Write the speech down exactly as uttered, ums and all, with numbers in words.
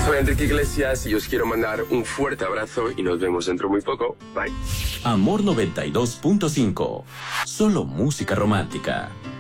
Soy Enrique Iglesias y os quiero mandar un fuerte abrazo y nos vemos dentro muy poco. Bye. Amor noventa y dos punto cinco. Solo música romántica.